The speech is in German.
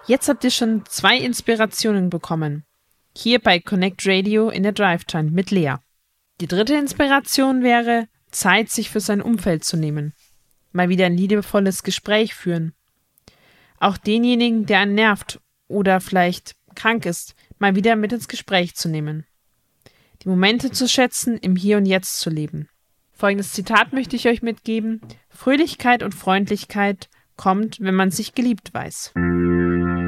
Jetzt habt ihr schon 2 Inspirationen bekommen. Hier bei Connect Radio in der Drive Time mit Lea. Die 3. Inspiration wäre, Zeit sich für sein Umfeld zu nehmen. Mal wieder ein liebevolles Gespräch führen. Auch denjenigen, der einen nervt oder vielleicht krank ist, mal wieder mit ins Gespräch zu nehmen. Die Momente zu schätzen, im Hier und Jetzt zu leben. Folgendes Zitat möchte ich euch mitgeben. Fröhlichkeit und Freundlichkeit kommt, wenn man sich geliebt weiß.